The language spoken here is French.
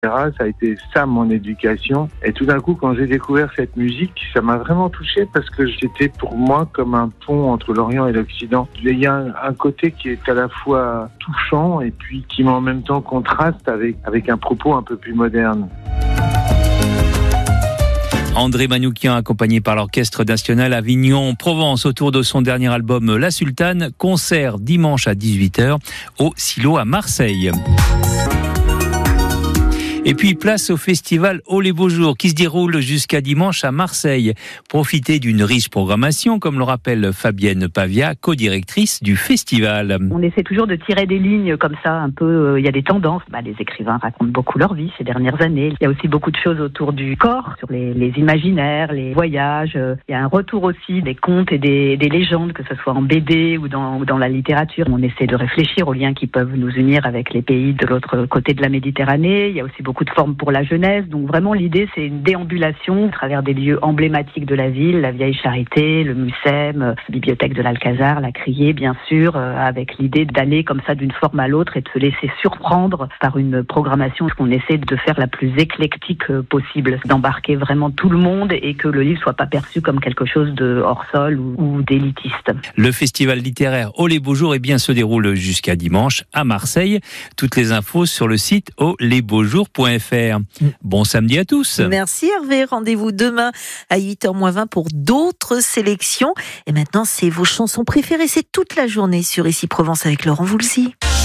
Ça a été ça mon éducation. Et tout d'un coup, quand j'ai découvert cette musique, ça m'a vraiment touché parce que c'était pour moi comme un pont entre l'Orient et l'Occident. Il y a un côté qui est à la fois touchant et puis qui en même temps contraste avec un propos un peu plus moderne. André Manoukian, accompagné par l'Orchestre National Avignon-Provence autour de son dernier album La Sultane, concert dimanche à 18h au Silo à Marseille. Et puis place au festival Oh les Beaux Jours qui se déroule jusqu'à dimanche à Marseille. Profitez d'une riche programmation, comme le rappelle Fabienne Pavia, co-directrice du festival. On essaie toujours de tirer des lignes comme ça, un peu, il y a des tendances. Les écrivains racontent beaucoup leur vie ces dernières années. Il y a aussi beaucoup de choses autour du corps, sur les imaginaires, les voyages. Il y a un retour aussi des contes et des légendes, que ce soit en BD ou dans la littérature. On essaie de réfléchir aux liens qui peuvent nous unir avec les pays de l'autre côté de la Méditerranée. Il y a aussi beaucoup de formes pour la jeunesse. Donc vraiment, l'idée, c'est une déambulation à travers des lieux emblématiques de la ville, la Vieille Charité, le Mucem, la bibliothèque de l'Alcazar, la Criée, bien sûr, avec l'idée d'aller comme ça d'une forme à l'autre et de se laisser surprendre par une programmation qu'on essaie de faire la plus éclectique possible, d'embarquer vraiment tout le monde et que le livre soit pas perçu comme quelque chose de hors-sol ou d'élitiste. Le festival littéraire Oh les Beaux Jours se déroule jusqu'à dimanche à Marseille. Toutes les infos sur le site oslesbeauxjours.fr. Bon samedi à tous. Merci Hervé, rendez-vous demain à 8h-20 pour d'autres sélections. Et maintenant, c'est vos chansons préférées, c'est toute la journée sur Ici Provence avec Laurent Voulzy.